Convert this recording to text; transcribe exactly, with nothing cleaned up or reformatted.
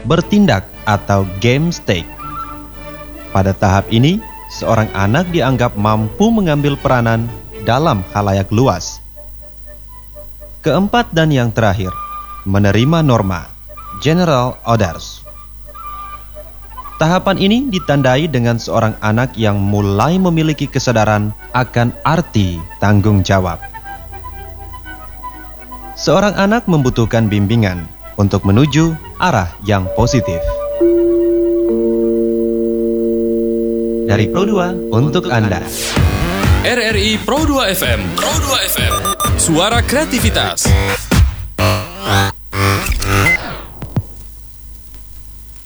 bertindak atau game stage. Pada tahap ini, seorang anak dianggap mampu mengambil peranan dalam khalayak luas. Keempat dan yang terakhir, menerima norma, general orders. Tahapan ini ditandai dengan seorang anak yang mulai memiliki kesadaran akan arti tanggung jawab. Seorang anak membutuhkan bimbingan untuk menuju arah yang positif. Dari Pro dua untuk Anda. R R I Pro dua F M. Pro dua F M. Suara kreativitas.